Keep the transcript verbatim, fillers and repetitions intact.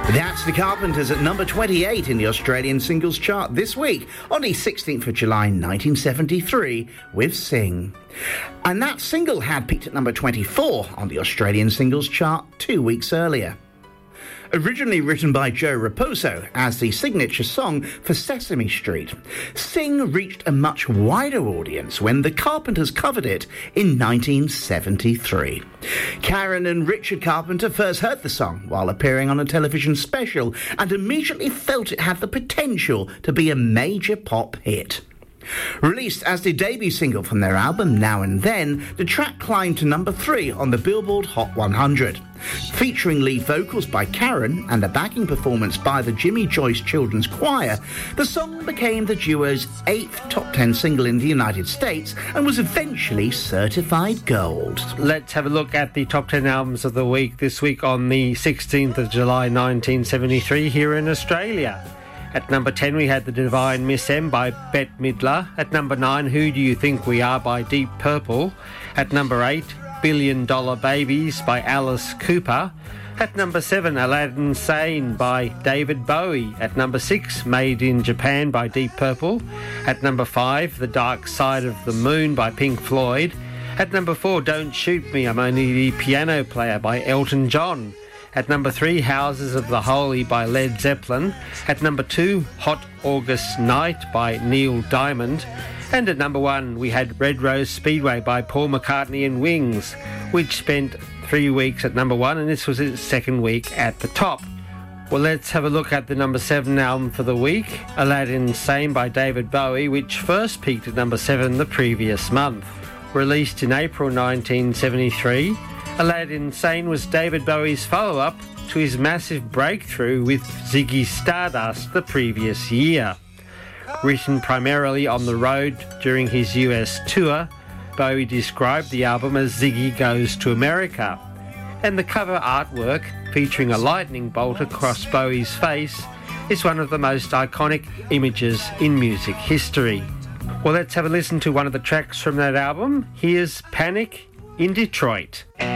That's the Carpenters at number twenty-eight in the Australian singles chart this week on the sixteenth of July nineteen seventy-three with Sing. And that single had peaked at number twenty-four on the Australian singles chart two weeks earlier. Originally written by Joe Raposo as the signature song for Sesame Street, Sing reached a much wider audience when the Carpenters covered it in nineteen seventy-three. Karen and Richard Carpenter first heard the song while appearing on a television special and immediately felt it had the potential to be a major pop hit. Released as the debut single from their album Now and Then, the track climbed to number three on the Billboard Hot one hundred. Featuring lead vocals by Karen and a backing performance by the Jimmy Joyce Children's Choir, the song became the duo's eighth top ten single in the United States and was eventually certified gold. Let's have a look at the top ten albums of the week this week on the sixteenth of July nineteen seventy-three here in Australia. At number ten, we had The Divine Miss M by Bette Midler. At number nine, Who Do You Think We Are by Deep Purple. At number eight, Billion Dollar Babies by Alice Cooper. At number seven, Aladdin Sane by David Bowie. At number six, Made in Japan by Deep Purple. At number five, The Dark Side of the Moon by Pink Floyd. At number four, Don't Shoot Me, I'm Only the Piano Player by Elton John. At number three, Houses of the Holy by Led Zeppelin. At number two, Hot August Night by Neil Diamond. And at number one, we had Red Rose Speedway by Paul McCartney and Wings, which spent three weeks at number one, and this was its second week at the top. Well, let's have a look at the number seven album for the week, Aladdin Sane by David Bowie, which first peaked at number seven the previous month. Released in April nineteen seventy-three, Aladdin Sane was David Bowie's follow-up to his massive breakthrough with Ziggy Stardust the previous year. Written primarily on the road during his U S tour, Bowie described the album as Ziggy Goes to America. And the cover artwork, featuring a lightning bolt across Bowie's face, is one of the most iconic images in music history. Well, let's have a listen to one of the tracks from that album. Here's Panic in Detroit.